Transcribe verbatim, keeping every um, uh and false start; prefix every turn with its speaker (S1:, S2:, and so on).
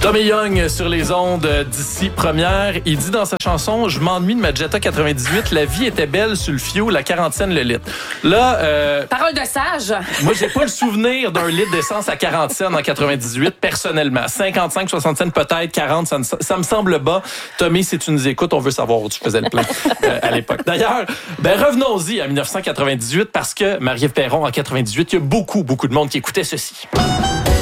S1: Tommy Young sur les ondes d'ici première. Il dit dans sa chanson « Je m'ennuie de ma Jetta quatre-vingt-dix-huit. La vie était belle sur le fioul, la quarantaine le litre. » Là, euh,
S2: parole de sage.
S1: Moi, j'ai pas le souvenir d'un litre d'essence à quarante cents en quatre-vingt-dix-huit, personnellement. cinquante-cinq, soixante cents peut-être, quarante, ça, ça me semble bas. Tommy, si tu nous écoutes, on veut savoir où tu faisais le plein euh, à l'époque. D'ailleurs, ben revenons-y à dix-neuf cent quatre-vingt-dix-huit parce que Marie-Ève Perron, en quatre-vingt-dix-huit, il y a beaucoup, beaucoup de monde qui écoutait ceci.